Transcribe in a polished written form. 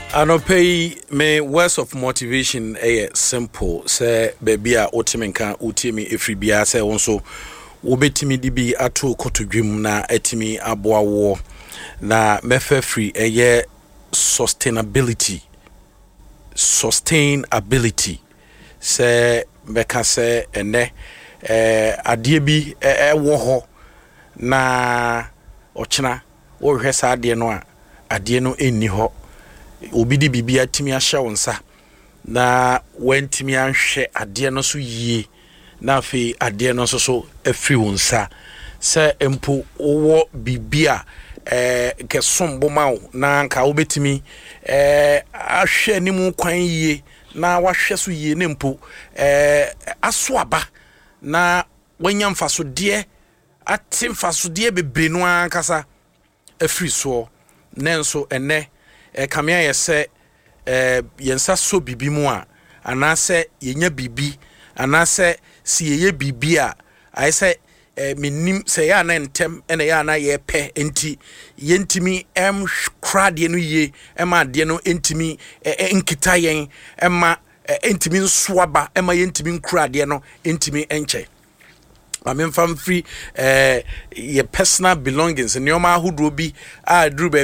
Anopay me words of motivation simple say baby a otimenka utimi efribia say wonso wobetimi dibi ato kotodwum na etimi aboa wo na mefa free sustainability say beka say ene adie bi wo ho na ochina wo hwɛ sa adie no a adie no enni ho obi di bibia timi ahye wonsa na wantimi anhwe ade no so yie na afi ade no so afri wonsa se empo wo bibia kesombo mawo na nka obetimi ahwe ni mu kwan yie na wahwe so yie ne mpo asoaba na wanya mfaso de ate mfaso de bebre no ankasa afri so nenso ene kamia yese yensa so bibi mu a anase yenya bibi anase si yeye bibi a ayese menim se ya na ntem ene ya na ye pe enti yentimi krade no ye ema de no entimi enkita yen ema entimi nsoaba ema yentimi nkrade no entimi enche amemfam free your personal belongings and your ma who do be